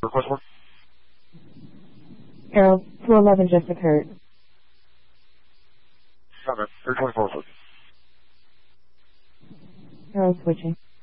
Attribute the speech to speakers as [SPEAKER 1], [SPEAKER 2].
[SPEAKER 1] request for?
[SPEAKER 2] Harold, 211 just occurred.
[SPEAKER 1] Okay, 324, please.
[SPEAKER 2] Harold switching.